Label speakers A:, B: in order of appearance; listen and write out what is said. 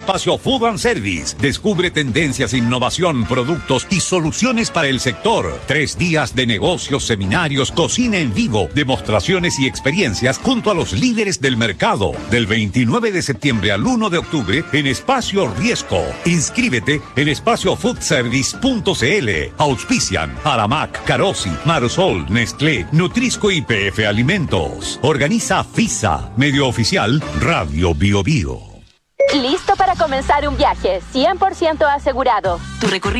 A: espacio Food and Service. Descubre tendencias, innovación, productos y soluciones para el sector. 3 días de negocios, seminarios, cocina en vivo, demostraciones y experiencias junto a los líderes del mercado. Del 29 de septiembre al 1 de octubre en Espacio Riesco. Inscríbete en espaciofoodservice.cl. Auspician Aramac, Carosi, Marsol, Nestlé, Nutrisco y PF Alimentos. Organiza FISA. Medio oficial Radio Bio Bio.
B: Listo para comenzar un viaje 100% asegurado.
C: Tu recorrido